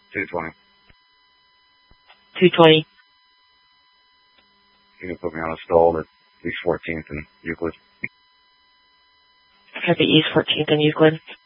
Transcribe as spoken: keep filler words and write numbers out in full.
two twenty. two twenty. You can put me on a stall at East fourteenth and Euclid. Copy East fourteenth and Euclid.